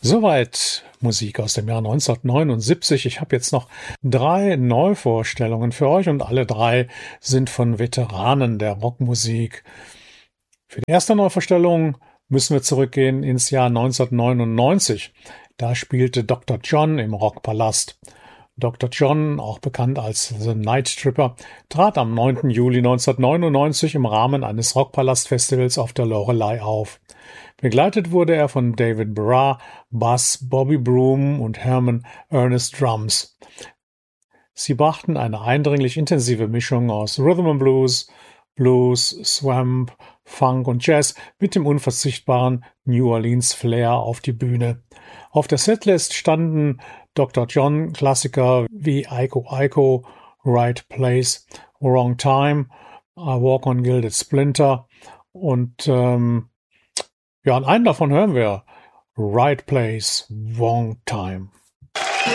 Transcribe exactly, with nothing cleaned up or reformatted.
Soweit Musik aus dem Jahr neunzehnhundertneunundsiebzig. Ich habe jetzt noch drei Neuvorstellungen für euch und alle drei sind von Veteranen der Rockmusik. Für die erste Neuvorstellung müssen wir zurückgehen ins Jahr neunzehnhundertneunundneunzig. Da spielte Doktor John im Rockpalast. Doktor John, auch bekannt als The Night Tripper, trat am neunten Juli neunzehnhundertneunundneunzig im Rahmen eines Rockpalast-Festivals auf der Loreley auf. Begleitet wurde er von David Barra, Bass, Bobby Broom und Herman Ernest Drums. Sie brachten eine eindringlich intensive Mischung aus Rhythm and Blues, Blues, Swamp, Funk und Jazz mit dem unverzichtbaren New Orleans Flair auf die Bühne. Auf der Setlist standen Doktor John Klassiker wie Iko Iko, Right Place, Wrong Time, I Walk on Gilded Splinter und ähm, ja, und einen davon hören wir. Right Place, Wrong Time.